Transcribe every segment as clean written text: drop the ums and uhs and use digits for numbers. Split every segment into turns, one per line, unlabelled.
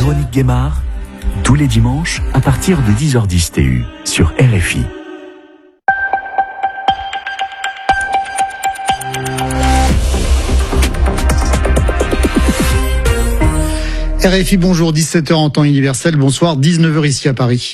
Véronique Guémard, tous les dimanches à partir de 10h10 TU sur RFI.
RFI, bonjour, 17h en temps universel, bonsoir, 19h ici à Paris.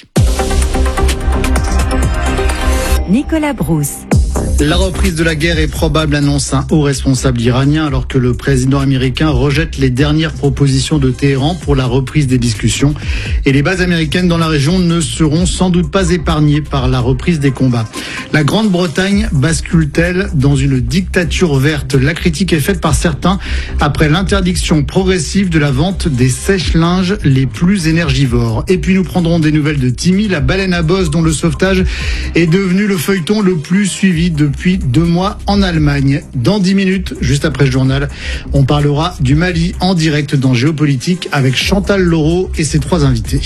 Nicolas Brousse.
La reprise de la guerre est probable, annonce un haut responsable iranien, alors que le président américain rejette les dernières propositions de Téhéran pour la reprise des discussions. Et les bases américaines dans la région ne seront sans doute pas épargnées par la reprise des combats. La Grande-Bretagne bascule-t-elle dans une dictature verte? La critique est faite par certains après l'interdiction progressive de la vente des sèche-linges les plus énergivores. Et puis nous prendrons des nouvelles de Timmy, la baleine à bosse dont le sauvetage est devenu le feuilleton le plus suivi depuis 2 mois en Allemagne. Dans 10 minutes, juste après le journal, on parlera du Mali en direct dans Géopolitique avec Chantal Laureau et ses 3 invités.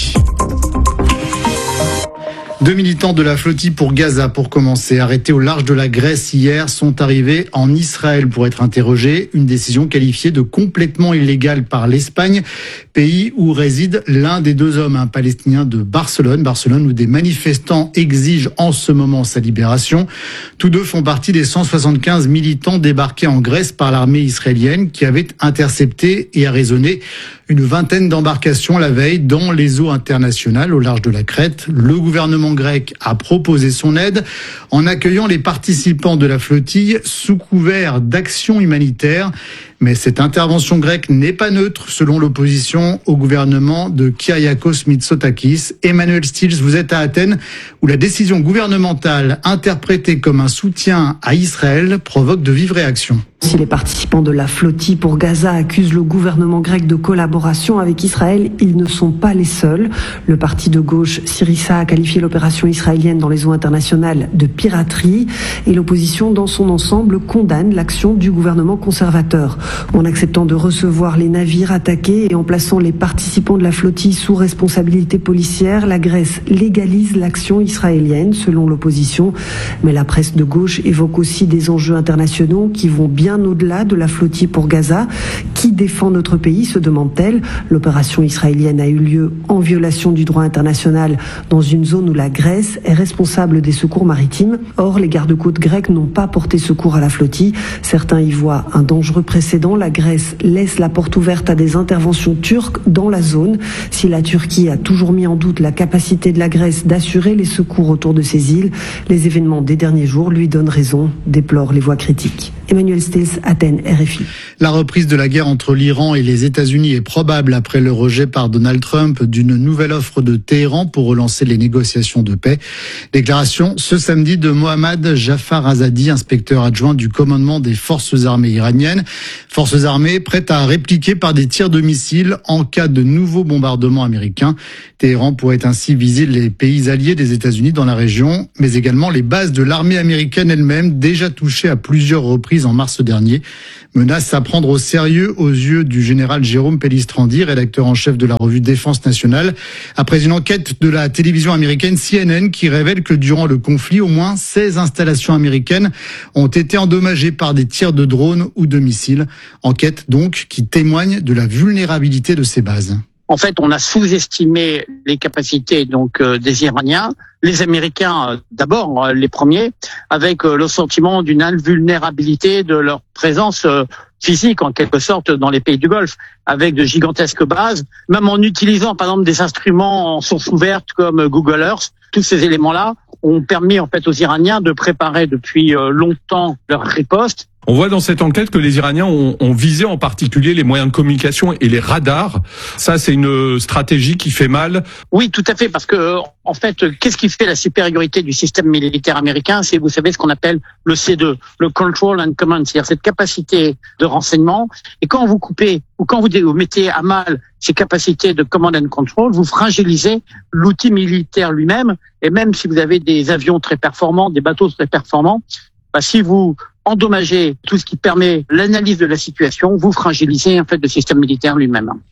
2 militants de la flottille pour Gaza, pour commencer, arrêtés au large de la Grèce hier, sont arrivés en Israël pour être interrogés. Une décision qualifiée de complètement illégale par l'Espagne, pays où réside l'un des 2 hommes, un Palestinien de Barcelone, où des manifestants exigent en ce moment sa libération. Tous 2 font partie des 175 militants débarqués en Grèce par l'armée israélienne qui avait intercepté et arraisonné une vingtaine d'embarcations la veille dans les eaux internationales au large de la Crète. Le gouvernement grec a proposé son aide en accueillant les participants de la flottille sous couvert d'action humanitaire. Mais cette intervention grecque n'est pas neutre, selon l'opposition au gouvernement de Kyriakos Mitsotakis. Emmanuel Stills, vous êtes à Athènes, où la décision gouvernementale, interprétée comme un soutien à Israël, provoque de vives réactions.
Si les participants de la flottille pour Gaza accusent le gouvernement grec de collaboration avec Israël, ils ne sont pas les seuls. Le parti de gauche Syriza a qualifié l'opération israélienne dans les eaux internationales de piraterie et l'opposition dans son ensemble condamne l'action du gouvernement conservateur. En acceptant de recevoir les navires attaqués et en plaçant les participants de la flottille sous responsabilité policière, la Grèce légalise l'action israélienne, selon l'opposition. Mais la presse de gauche évoque aussi des enjeux internationaux qui vont bien au-delà de la flottille pour Gaza. Qui défend notre pays, se demande-t-elle. L'opération israélienne a eu lieu en violation du droit international dans une zone où la Grèce est responsable des secours maritimes. Or, les gardes-côtes grecs n'ont pas porté secours à la flottille. Certains y voient un dangereux précédent. La Grèce laisse la porte ouverte à des interventions turques dans la zone. Si la Turquie a toujours mis en doute la capacité de la Grèce d'assurer les secours autour de ces îles, les événements des derniers jours lui donnent raison, déplorent les voix critiques. Emmanuel Stills, Athènes, RFI.
La reprise de la guerre entre l'Iran et les États-Unis est probable après le rejet par Donald Trump d'une nouvelle offre de Téhéran pour relancer les négociations de paix. Déclaration ce samedi de Mohammad Jafar Azadi, inspecteur adjoint du commandement des forces armées iraniennes. Forces armées prêtes à répliquer par des tirs de missiles en cas de nouveaux bombardements américains. Téhéran pourrait ainsi viser les pays alliés des États-Unis dans la région, mais également les bases de l'armée américaine elle-même, déjà touchées à plusieurs reprises en mars dernier. Menace à prendre au sérieux aux yeux du général Jérôme Pellistrandi, rédacteur en chef de la revue Défense nationale, après une enquête de la télévision américaine CNN qui révèle que durant le conflit, au moins 16 installations américaines ont été endommagées par des tirs de drones ou de missiles. Enquête donc qui témoigne de la vulnérabilité de ces bases.
En fait, on a sous-estimé les capacités des Iraniens, les Américains d'abord, les premiers, avec le sentiment d'une invulnérabilité de leur présence physique en quelque sorte dans les pays du Golfe, avec de gigantesques bases, même en utilisant par exemple des instruments en source ouverte comme Google Earth. Tous ces éléments-là ont permis en fait aux Iraniens de préparer depuis longtemps leur riposte.
On voit dans cette enquête que les Iraniens ont visé en particulier les moyens de communication et les radars. Ça, c'est une stratégie qui fait mal.
Oui, tout à fait, parce que en fait, qu'est-ce qui fait la supériorité du système militaire américain? C'est, vous savez, ce qu'on appelle le C2, le Control and Command, c'est-à-dire cette capacité de renseignement. Et quand vous coupez ou quand vous mettez à mal ces capacités de Command and Control, vous fragilisez l'outil militaire lui-même. Et même si vous avez des avions très performants, des bateaux très performants, si vous endommager tout ce qui permet l'analyse de la situation, vous fragilisez en fait le système militaire lui-même.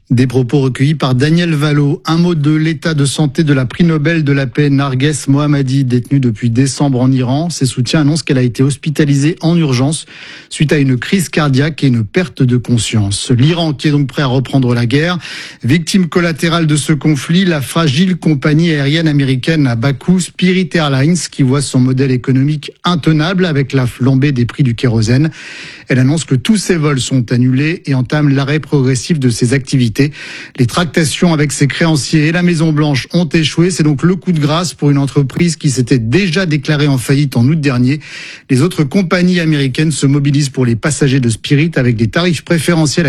Des propos recueillis par Daniel Valo. Un mot de l'état de santé de la prix Nobel de la paix Narges Mohammadi, détenue depuis décembre en Iran. Ses soutiens annoncent qu'elle a été hospitalisée en urgence suite à une crise cardiaque et une perte de conscience. L'Iran qui est donc prêt à reprendre la guerre. Victime collatérale de ce conflit, la fragile compagnie aérienne américaine à Bakou, Spirit Airlines, qui voit son modèle économique intenable avec la flambée des prix du kérosène. Elle annonce que tous ses vols sont annulés et entame l'arrêt progressif de ses activités. Les tractations avec ses créanciers et la Maison-Blanche ont échoué. C'est donc le coup de grâce pour une entreprise qui s'était déjà déclarée en faillite en août dernier. Les autres compagnies américaines se mobilisent pour les passagers de Spirit avec des tarifs préférentiels à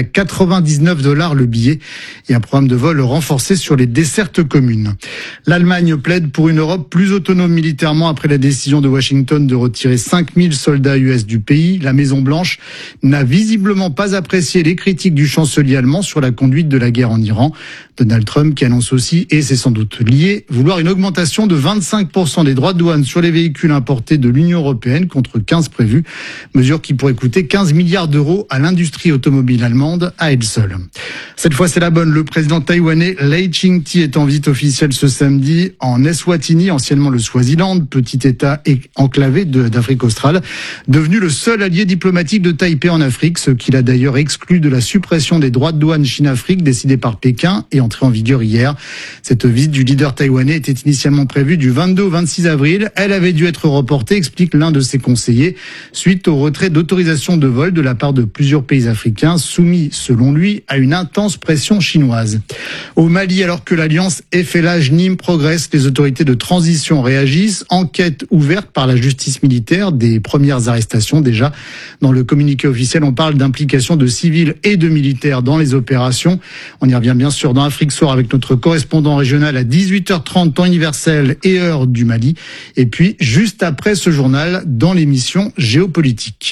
$99 le billet et un programme de vol renforcé sur les dessertes communes. L'Allemagne plaide pour une Europe plus autonome militairement après la décision de Washington de retirer 5000 soldats US du pays. La Maison-Blanche n'a visiblement pas apprécié les critiques du chancelier allemand sur la conduite de la guerre en Iran. Donald Trump qui annonce aussi, et c'est sans doute lié, vouloir une augmentation de 25% des droits de douane sur les véhicules importés de l'Union européenne contre 15 prévus. Mesure qui pourrait coûter 15 milliards d'euros à l'industrie automobile allemande à elle seule. Cette fois, c'est la bonne. Le président taïwanais Lai Ching-te est en visite officielle ce samedi en Eswatini, anciennement le Swaziland, petit État enclavé d'Afrique australe, devenu le seul allié diplomatique de Taipei en Afrique, ce qui l'a d'ailleurs exclu de la suppression des droits de douane Chine-Afrique décidée par Pékin et entrée en vigueur hier. Cette visite du leader taïwanais était initialement prévue du 22 au 26 avril. Elle avait dû être reportée, explique l'un de ses conseillers, suite au retrait d'autorisation de vol de la part de plusieurs pays africains, soumis, selon lui, à une intense pression chinoise. Au Mali, alors que l'alliance Eiffel-Nîmes progresse, les autorités de transition réagissent. Enquête ouverte par la justice militaire, des premières arrestations déjà. Dans le communiqué officiel, on parle d'implication de civils et de militaires dans les opérations. On y revient bien sûr dans Afrique Soir avec notre correspondant régional à 18h30 temps universel et heure du Mali. Et puis, juste après ce journal, dans l'émission Géopolitique.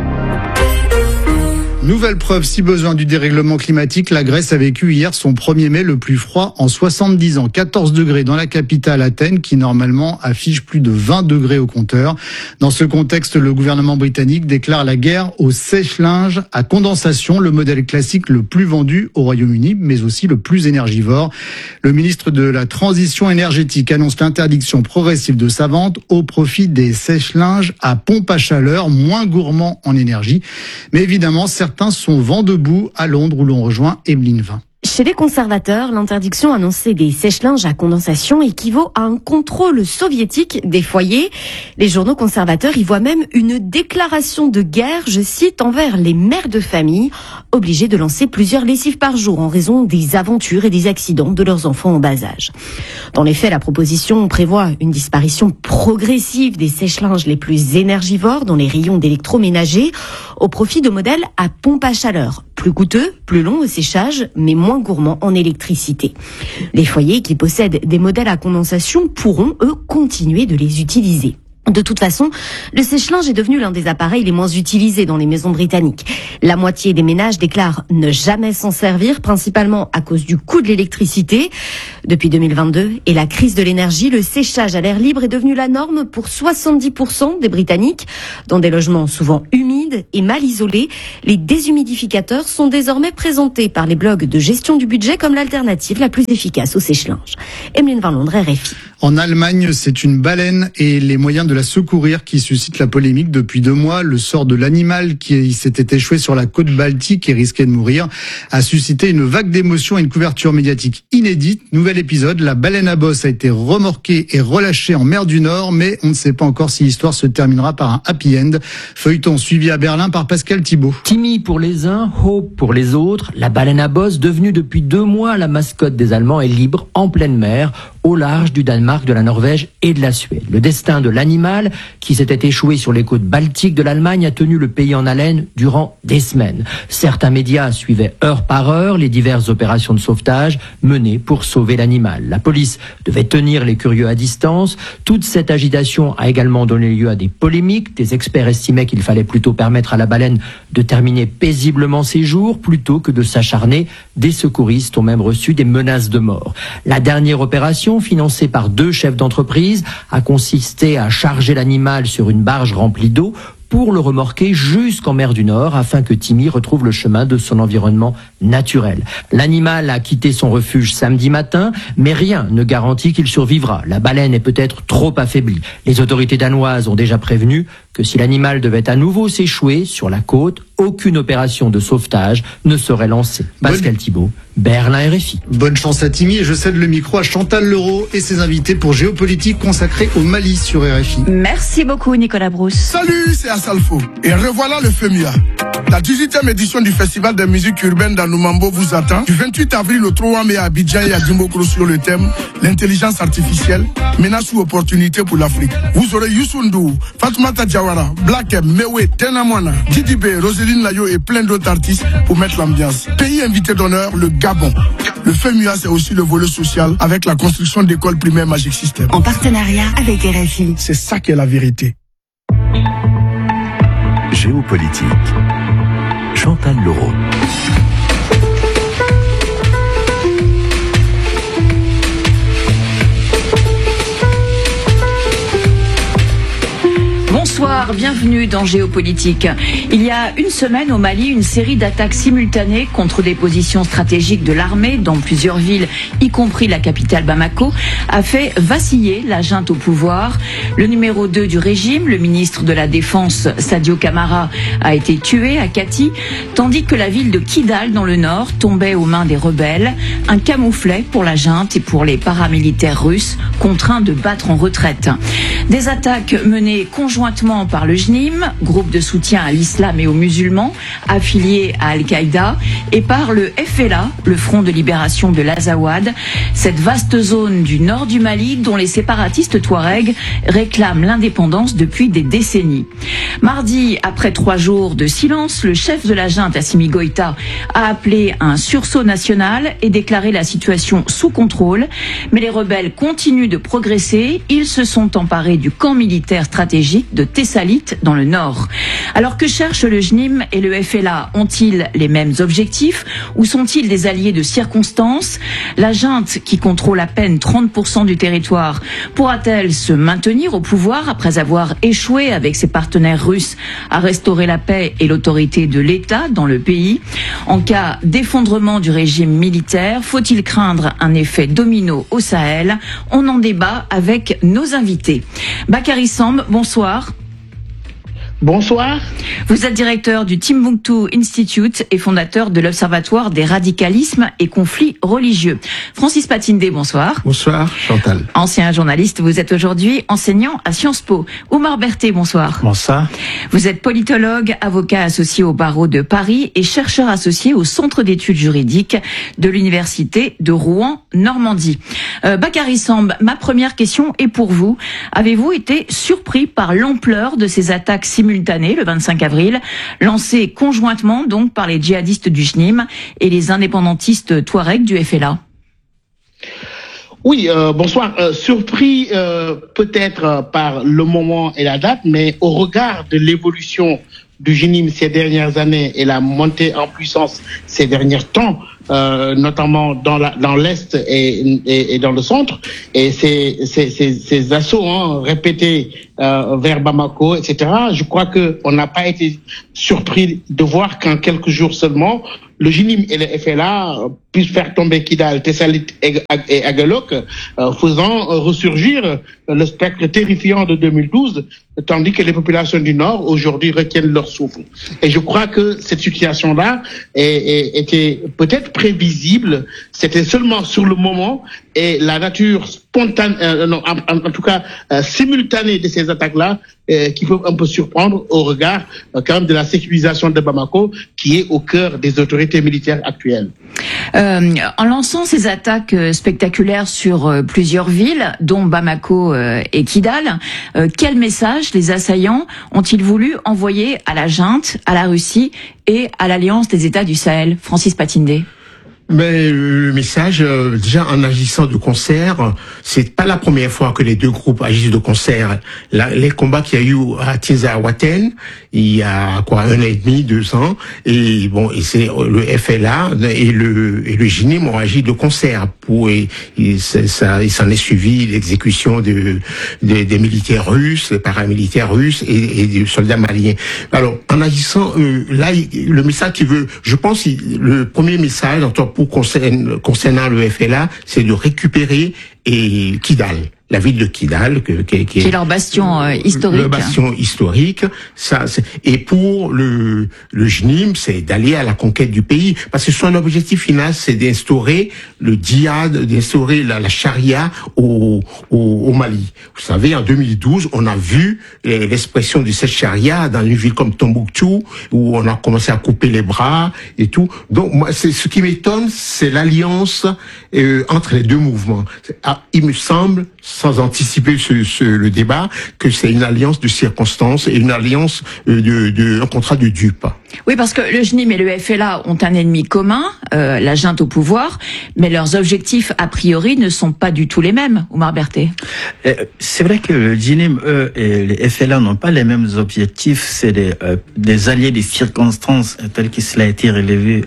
Nouvelle preuve, si besoin, du dérèglement climatique. La Grèce a vécu hier son 1er mai le plus froid en 70 ans. 14 degrés dans la capitale Athènes, qui normalement affiche plus de 20 degrés au compteur. Dans ce contexte, le gouvernement britannique déclare la guerre au sèche-linge à condensation, le modèle classique le plus vendu au Royaume-Uni, mais aussi le plus énergivore. Le ministre de la Transition énergétique annonce l'interdiction progressive de sa vente au profit des sèche-linges à pompe à chaleur, moins gourmands en énergie. Mais évidemment, certains sont vent debout à Londres où l'on rejoint Emeline Vin.
Chez les conservateurs, l'interdiction annoncée des sèche-linges à condensation équivaut à un contrôle soviétique des foyers. Les journaux conservateurs y voient même une déclaration de guerre, je cite, envers les mères de famille, obligées de lancer plusieurs lessives par jour en raison des aventures et des accidents de leurs enfants en bas âge. Dans les faits, la proposition prévoit une disparition progressive des sèche-linges les plus énergivores dans les rayons d'électroménager au profit de modèles à pompe à chaleur. Plus coûteux, plus long au séchage, mais moins gourmands en électricité. Les foyers qui possèdent des modèles à condensation pourront, eux, continuer de les utiliser. De toute façon, le sèche-linge est devenu l'un des appareils les moins utilisés dans les maisons britanniques. La moitié des ménages déclarent ne jamais s'en servir, principalement à cause du coût de l'électricité. Depuis 2022 et la crise de l'énergie, le séchage à l'air libre est devenu la norme pour 70% des Britanniques. Dans des logements souvent humides et mal isolés, les déshumidificateurs sont désormais présentés par les blogs de gestion du budget comme l'alternative la plus efficace au sèche-linge. Emeline Vin, Londres, RFI.
En Allemagne, c'est une baleine et les moyens de la secourir qui suscitent la polémique depuis 2 mois. Le sort de l'animal qui s'était échoué sur la côte baltique et risquait de mourir a suscité une vague d'émotions et une couverture médiatique inédite. Nouvel épisode, la baleine à bosse a été remorquée et relâchée en mer du Nord, mais on ne sait pas encore si l'histoire se terminera par un happy end. Feuilleton suivi à Berlin par Pascal Thibault.
Timmy pour les uns, Hope pour les autres, la baleine à bosse devenue depuis 2 mois la mascotte des Allemands est libre en pleine mer, au large du Danemark, de la Norvège et de la Suède. Le destin de l'animal, qui s'était échoué sur les côtes baltiques de l'Allemagne, a tenu le pays en haleine durant des semaines. Certains médias suivaient heure par heure les diverses opérations de sauvetage menées pour sauver l'animal. La police devait tenir les curieux à distance. Toute cette agitation a également donné lieu à des polémiques. Des experts estimaient qu'il fallait plutôt permettre à la baleine de terminer paisiblement ses jours plutôt que de s'acharner. Des secouristes ont même reçu des menaces de mort. La dernière opération, financée par 2 chefs d'entreprise, a consisté à charger l'animal sur une barge remplie d'eau pour le remorquer jusqu'en mer du Nord afin que Timmy retrouve le chemin de son environnement naturel. L'animal a quitté son refuge samedi matin, mais rien ne garantit qu'il survivra. La baleine est peut-être trop affaiblie. Les autorités danoises ont déjà prévenu que si l'animal devait à nouveau s'échouer sur la côte, aucune opération de sauvetage ne serait lancée. Pascal Thibault, Berlin RFI.
Bonne chance à Timmy et je cède le micro à Chantal Leroux et ses invités pour Géopolitique consacrée au Mali sur RFI.
Merci beaucoup Nicolas Brousse.
Salut, c'est Assalfo. Et revoilà le FEMIA. La 18e édition du Festival de musique urbaine d'Anoumambo vous attend du 28 avril au 3 mai à Abidjan et à Dimbokro sur le thème l'intelligence artificielle, menace ou opportunité pour l'Afrique. Vous aurez Youssou N'Dour, Fatoumata Diawara, Black M, Mewe, Tenamwana, Didi B, Roseline Layo et plein d'autres artistes pour mettre l'ambiance. Pays invité d'honneur, le Gabon. Le FEMUA, c'est aussi le volet social avec la construction d'écoles primaires Magic System.
En partenariat avec RFI.
C'est ça qui est la vérité.
Géopolitique. Chantal Leroux.
Bonsoir, bienvenue dans Géopolitique. Il y a une semaine au Mali, une série d'attaques simultanées contre des positions stratégiques de l'armée dans plusieurs villes, y compris la capitale Bamako, a fait vaciller la junte au pouvoir. Le numéro 2 du régime, le ministre de la Défense Sadio Kamara, a été tué à Kati, tandis que la ville de Kidal dans le nord tombait aux mains des rebelles, un camouflet pour la junte et pour les paramilitaires russes contraints de battre en retraite. Des attaques menées conjointement par le JNIM, groupe de soutien à l'islam et aux musulmans, affilié à Al-Qaïda, et par le FLA, le Front de libération de l'Azawad, cette vaste zone du nord du Mali dont les séparatistes touaregs réclament l'indépendance depuis des décennies. Mardi, après 3 jours de silence, le chef de la junte, Assimi Goïta, a appelé à un sursaut national et déclaré la situation sous contrôle, mais les rebelles continuent de progresser. Ils se sont emparés du camp militaire stratégique de Tessalit dans le nord. Alors que cherchent le JNIM et le FLA? Ont-ils les mêmes objectifs ou sont-ils des alliés de circonstance? La junte, qui contrôle à peine 30% du territoire, pourra-t-elle se maintenir au pouvoir après avoir échoué avec ses partenaires russes à restaurer la paix et l'autorité de l'État dans le pays? En cas d'effondrement du régime militaire, faut-il craindre un effet domino au Sahel? On en débat avec nos invités. Bakary Samb, bonsoir.
Bonsoir.
Vous êtes directeur du Timbuktu Institute et fondateur de l'Observatoire des radicalismes et conflits religieux. Francis Patindé, bonsoir.
Bonsoir, Chantal.
Ancien journaliste, vous êtes aujourd'hui enseignant à Sciences Po. Oumar Berthet, bonsoir.
Bonsoir.
Vous êtes politologue, avocat associé au barreau de Paris et chercheur associé au Centre d'études juridiques de l'Université de Rouen-Normandie. Bakary Samb, ma première question est pour vous. Avez-vous été surpris par l'ampleur de ces attaques simultanées le 25 avril, lancées conjointement donc par les djihadistes du JNIM et les indépendantistes touaregs du FLA?
Oui, bonsoir. Surpris peut-être par le moment et la date, mais au regard de l'évolution du JNIM ces dernières années et la montée en puissance ces derniers temps, notamment dans l'est et dans le centre, et ces assauts répétés vers Bamako, etc. Je crois que on n'a pas été surpris de voir qu'en quelques jours seulement, le JNIM et le FLA puissent faire tomber Kidal, Tessalit et Aguelok, faisant ressurgir le spectre terrifiant de 2012, tandis que les populations du Nord aujourd'hui retiennent leur souffle. Et je crois que cette situation-là était peut-être prévisible, c'était seulement sur le moment, et la nature spontanée, en tout cas simultanée de ces attaques-là, qui peuvent un peu surprendre au regard quand même de la sécurisation de Bamako, qui est au cœur des autorités militaires actuelles.
En lançant ces attaques spectaculaires sur plusieurs villes, dont Bamako et Kidal, quel message les assaillants ont-ils voulu envoyer à la junte, à la Russie et à l'Alliance des États du Sahel? Francis Patindé.
Mais le message, déjà en agissant de concert, c'est pas la première fois que les deux groupes agissent de concert. Les combats qu'il y a eu à Tinzaouaten, il y a 1 an et demi, 2 ans, et bon, et c'est le FLA et le JNIM ont agi de concert il s'en est suivi l'exécution des militaires russes, des paramilitaires russes et des soldats maliens. Alors, en agissant, là, le message je pense, le premier message, concernant le FLA, c'est de récupérer Kidal. La ville de Kidal, qui
est leur bastion historique.
Le bastion historique. Et pour le JNIM, c'est d'aller à la conquête du pays, parce que son objectif final, c'est d'instaurer le djihad, d'instaurer la charia au Mali. Vous savez, en 2012, on a vu l'expression de cette charia dans une ville comme Tombouctou, où on a commencé à couper les bras et tout. Donc, moi, ce qui m'étonne, c'est l'alliance entre les deux mouvements. Il me semble, sans anticiper le débat, que c'est une alliance de circonstances et une alliance un contrat de dupes.
Oui, parce que le JNIM et le FLA ont un ennemi commun, la junte au pouvoir, mais leurs objectifs a priori ne sont pas du tout les mêmes, Oumar Berthet.
C'est vrai que le JNIM, eux, et les FLA n'ont pas les mêmes objectifs, c'est des alliés des circonstances, tel que cela a été relevé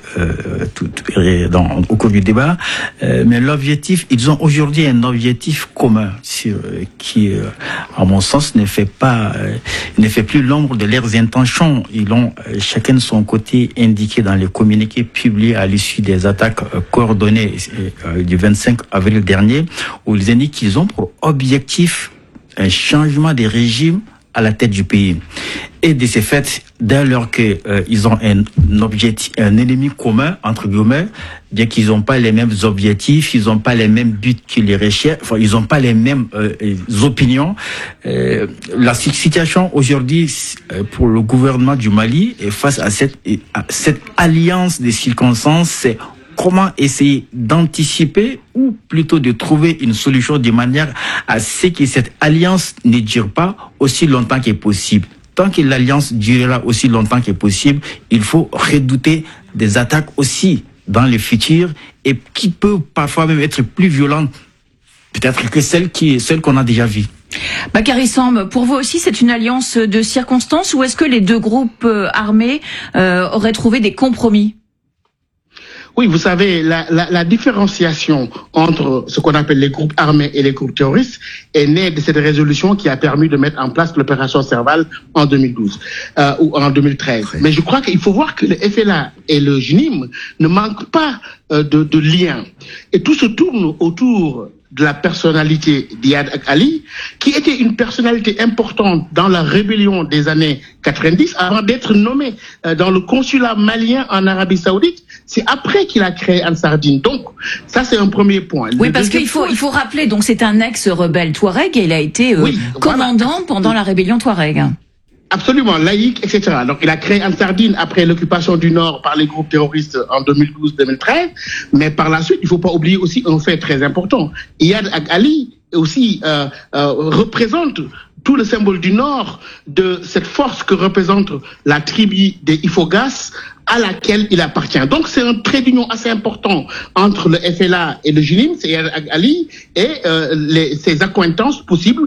au cours du débat, mais l'objectif, ils ont aujourd'hui un objectif commun, qui, à mon sens, ne fait plus l'ombre de leurs intentions. Ils ont chacun de son côté indiqué dans les communiqués publiés à l'issue des attaques coordonnées du 25 avril dernier, où ils indiquent qu'ils ont pour objectif un changement des régimes à la tête du pays. Et de ces faits, dès lors qu'ils ont un objectif, un ennemi commun, entre guillemets, bien qu'ils n'ont pas les mêmes objectifs, ils n'ont pas les mêmes buts qu'ils les recherchent, enfin, ils n'ont pas les mêmes opinions. La situation aujourd'hui pour le gouvernement du Mali, et face à cette alliance des circonstances, c'est comment essayer d'anticiper ou plutôt de trouver une solution de manière à ce que cette alliance ne dure pas aussi longtemps que possible. Tant que l'alliance durera aussi longtemps que possible, il faut redouter des attaques aussi dans le futur et qui peut parfois même être plus violentes peut-être que celle qu'on a déjà vue.
Bakary Samb, pour vous aussi c'est une alliance de circonstances ou est-ce que les deux groupes armés auraient trouvé des compromis ?
Oui, vous savez, la différenciation entre ce qu'on appelle les groupes armés et les groupes terroristes est née de cette résolution qui a permis de mettre en place l'opération Serval en 2012 ou en 2013. Mais je crois qu'il faut voir que le FLA et le JNIM ne manquent pas de liens. Et tout se tourne autour de la personnalité d'Iyad Ali, qui était une personnalité importante dans la rébellion des années 90, avant d'être nommé dans le consulat malien en Arabie Saoudite. C'est après qu'il a créé Ansar-Dine. Donc, ça, c'est un premier point.
Oui, parce qu'il faut rappeler, donc c'est un ex-rebelle Touareg et il a été commandant pendant la rébellion Touareg.
Absolument, laïque, etc. Donc, il a créé Ansar-Dine après l'occupation du Nord par les groupes terroristes en 2012-2013. Mais par la suite, il ne faut pas oublier aussi un fait très important. Iyad Ali aussi représente tout le symbole du Nord de cette force que représente la tribu des Ifogas à laquelle il appartient. Donc c'est un trait d'union assez important entre le FLA et le JNIM, c'est Ali, et ses accointances possibles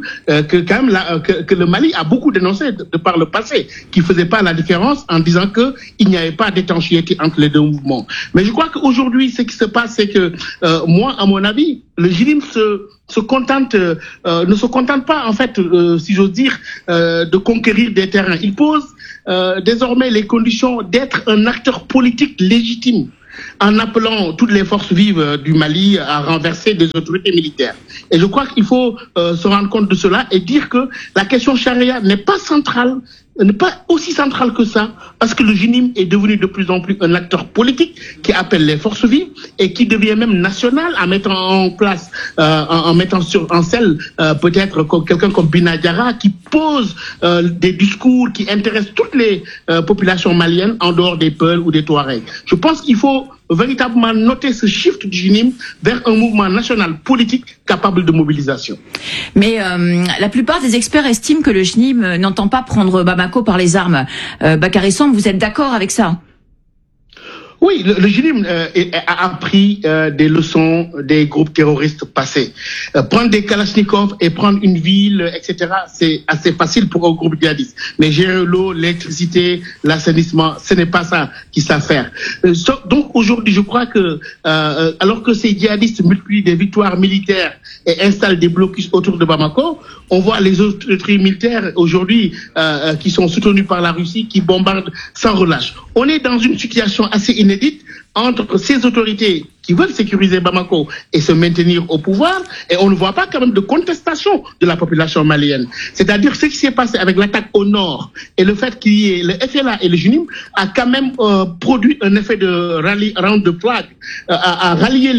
que le Mali a beaucoup dénoncé de par le passé, qui ne faisait pas la différence en disant qu'il n'y avait pas d'étanchéité entre les deux mouvements. Mais je crois qu'aujourd'hui, ce qui se passe, c'est que moi, à mon avis, le JNIM ne se contente pas, en fait, si j'ose dire, de conquérir des terrains. Il pose désormais les conditions d'être un acteur politique légitime en appelant toutes les forces vives du Mali à renverser des autorités militaires. Et je crois qu'il faut se rendre compte de cela et dire que la question charia n'est pas centrale, n'est pas aussi centrale que ça, parce que le JNIM est devenu de plus en plus un acteur politique qui appelle les forces vives et qui devient même national en mettant en place, en mettant en selle peut-être quelqu'un comme Binadiara qui pose des discours qui intéressent toutes les populations maliennes en dehors des Peuls ou des Touaregs. Je pense qu'il faut véritablement noter ce shift du JNIM vers un mouvement national politique capable de mobilisation.
Mais la plupart des experts estiment que le JNIM n'entend pas prendre Bamako par les armes. Bakary Samb, vous êtes d'accord avec ça ?
Oui, le JNIM a appris des leçons des groupes terroristes passés. Prendre des kalachnikovs et prendre une ville, etc., c'est assez facile pour un groupe djihadiste. Mais gérer l'eau, l'électricité, l'assainissement, ce n'est pas ça qu'ils savent faire. Donc aujourd'hui, je crois que alors que ces djihadistes multiplient des victoires militaires et installent des blocus autour de Bamako, on voit les autorités militaires aujourd'hui qui sont soutenues par la Russie qui bombardent sans relâche. On est dans une situation assez inédite entre ces autorités qui veulent sécuriser Bamako et se maintenir au pouvoir, et on ne voit pas quand même de contestation de la population malienne. C'est-à-dire ce qui s'est passé avec l'attaque au nord et le fait qu'il y ait le FLA et le JNIM a quand même produit un effet de round de flag, à rallier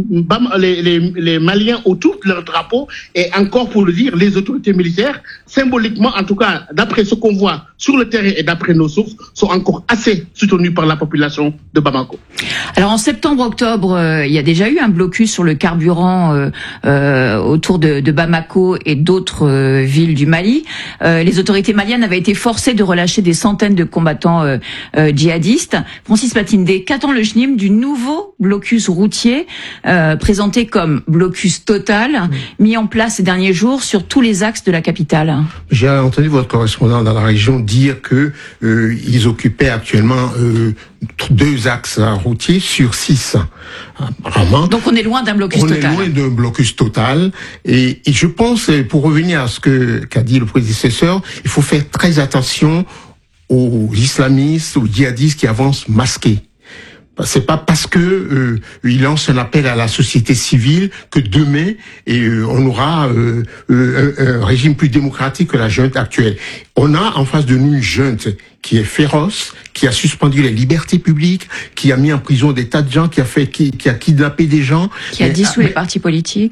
les Maliens autour de leur drapeau, et encore pour le dire, les autorités militaires, symboliquement en tout cas, d'après ce qu'on voit sur le terrain et d'après nos sources, sont encore assez soutenues par la population de Bamako.
Alors en septembre-octobre, il y a déjà eu un blocus sur le carburant autour de Bamako et d'autres villes du Mali. Les autorités maliennes avaient été forcées de relâcher des centaines de combattants djihadistes. Francis Matindé, qu'attend le JNIM du nouveau blocus routier présenté comme blocus total, mis en place ces derniers jours sur tous les axes de la capitale?
J'ai entendu votre correspondant dans la région dire que ils occupaient actuellement 2 axes routiers sur 6. Vraiment.
Donc on est loin d'un blocus total.
On est loin d'un blocus total. Et je pense, pour revenir à ce qu'a dit le prédécesseur, il faut faire très attention aux islamistes, aux djihadistes qui avancent masqués. C'est pas parce que il lance un appel à la société civile que demain on aura un régime plus démocratique que la junte actuelle. On a en face de nous une junte qui est féroce, qui a suspendu les libertés publiques, qui a mis en prison des tas de gens, qui a kidnappé des gens,
qui a dissous les partis politiques,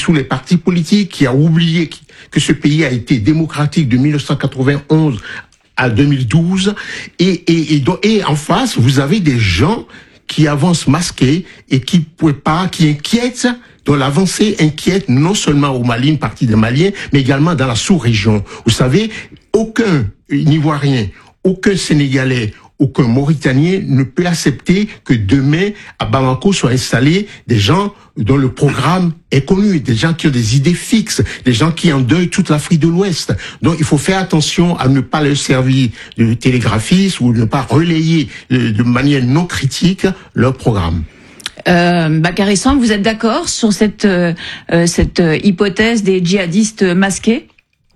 qui a oublié que ce pays a été démocratique de 1991 à 2012, et en face vous avez des gens qui avancent masqués et qui inquiètent, dont l'avancée inquiète non seulement au Mali, une partie des Maliens, mais également dans la sous-région. Vous savez, aucun Ivoirien, aucun Sénégalais, aucun Mauritanien ne peut accepter que demain, à Bamako, soient installés des gens dont le programme est connu, des gens qui ont des idées fixes, des gens qui endeuillent toute l'Afrique de l'Ouest. Donc il faut faire attention à ne pas leur servir de télégraphiste ou ne pas relayer de manière non critique leur programme.
Bakary Samb, vous êtes d'accord sur cette hypothèse des djihadistes masqués?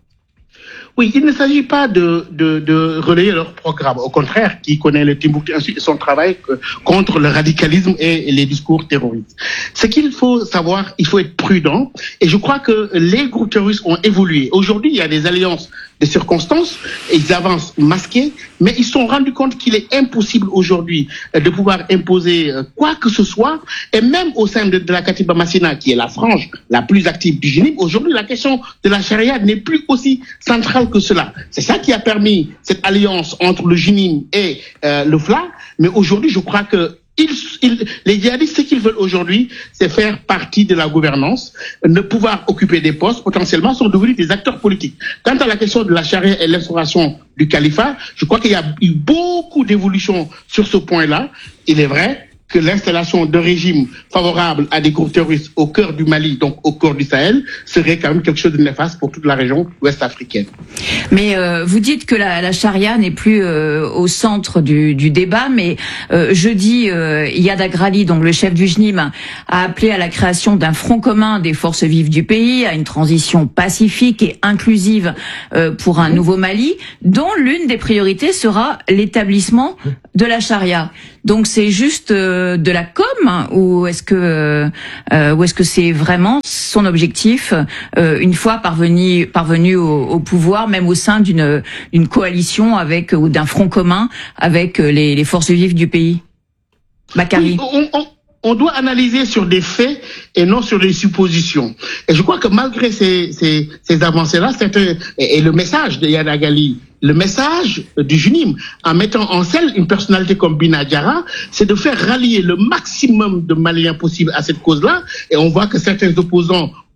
Oui, il ne s'agit pas de relayer leur programme. Au contraire, qui connaît le Timbuktu et son travail contre le radicalisme et les discours terroristes. Ce qu'il faut savoir, il faut être prudent. Et je crois que les groupes terroristes ont évolué. Aujourd'hui, il y a des alliances de circonstances. Ils avancent masqués, mais ils se sont rendus compte qu'il est impossible aujourd'hui de pouvoir imposer quoi que ce soit. Et même au sein de la Katiba Massina, qui est la frange la plus active du JNIM, aujourd'hui, la question de la charia n'est plus aussi centrale que cela. C'est ça qui a permis cette alliance entre le JNIM et le FLA. Mais aujourd'hui, je crois que les djihadistes, ce qu'ils veulent aujourd'hui, c'est faire partie de la gouvernance, ne pouvoir occuper des postes, potentiellement sont devenus des acteurs politiques. Quant à la question de la charia et l'instauration du califat, je crois qu'il y a eu beaucoup d'évolutions sur ce point-là. Il est vrai que l'installation d'un régime favorable à des groupes terroristes au cœur du Mali, donc au cœur du Sahel, serait quand même quelque chose de néfaste pour toute la région ouest africaine.
Mais vous dites que la charia n'est plus au centre du débat, mais jeudi, Iyad Agrali, donc le chef du JNIM, a appelé à la création d'un front commun des forces vives du pays, à une transition pacifique et inclusive pour un nouveau Mali, dont l'une des priorités sera l'établissement de la charia. Donc c'est juste de la com, ou est-ce que c'est vraiment son objectif une fois parvenu au pouvoir, même au sein d'une coalition ou d'un front commun avec les forces vives du pays? Bakary.
Oui, on doit analyser sur des faits et non sur des suppositions. Et je crois que malgré ces avancées-là, et le message de Iyad Agrali, le message du JNIM, en mettant en scène une personnalité comme Bina Diarra, c'est de faire rallier le maximum de Maliens possible à cette cause-là. Et on voit que certains opposants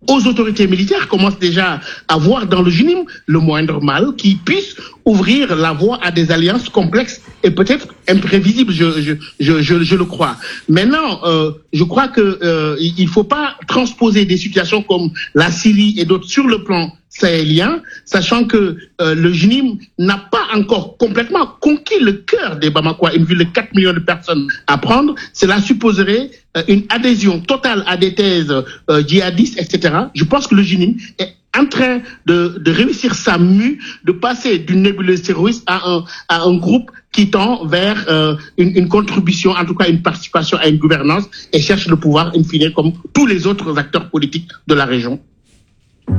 aux autorités militaires commencent déjà à voir dans le JNIM le moindre mal qui puisse ouvrir la voie à des alliances complexes et peut-être imprévisibles, je le crois. Maintenant, je crois que il faut pas transposer des situations comme la Syrie et d'autres sur le plan sahélien, sachant que le JNIM n'a pas encore complètement conquis le cœur des Bamakois, une ville de 4 millions de personnes à prendre. Cela supposerait une adhésion totale à des thèses djihadistes, etc. Je pense que le JNIM est en train de réussir sa mue, de passer d'une nébuleuse terroriste à un groupe qui tend vers une contribution, en tout cas une participation à une gouvernance et cherche le pouvoir in fine comme tous les autres acteurs politiques de la région.